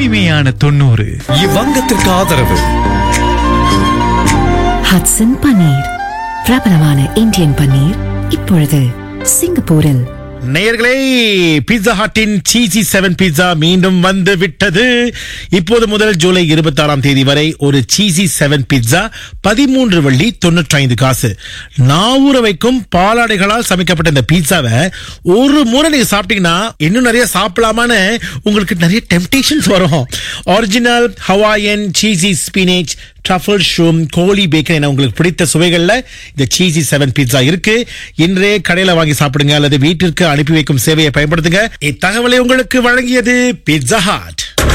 இனிமையான 90. இவ்வங்கத்திற்கு ஆதரவு ஹட்சன் பன்னீர், பிரபலமான இந்தியன் பன்னீர், இப்பொழுது சிங்கப்பூரில். நேயர்களே, பீட்சா ஹட்டின் சீசி 7 பீட்சா மீண்டும் வந்து விட்டது. இப்போது முதல் ஜூலை 26ஆம் தேதி வரை ஒரு சீசி 7 பீட்சா 13 வள்ளி 95 காசு. நாவூர வைக்கும் பாலாடைகளால் சமைக்கப்பட்ட இந்த பீட்சாவை ஒரு முறை நீங்க சாப்பிட்டீங்கன்னா இன்னும் நிறைய சாப்பிடலாமான்னு உங்களுக்கு நிறைய டெம்டேஷன்ஸ் வரும். ஒரிஜினல் ஹவாயன் சீசி ஸ்பினேச், ட்ரஃபிள் ஷூம், கோழி பேக்கன் என உங்களுக்கு பிடித்த சுவைகள்ல இந்த சீசி 7 பீட்சா இருக்கு. இன்றே கடையில வாங்கி சாப்பிடுங்க அல்லது வீட்டிற்கு அனுப்பி வைக்கும் சேவையை பயன்படுத்துங்க. இத்தகவலை உங்களுக்கு வழங்கியது பீட்சா ஹட்.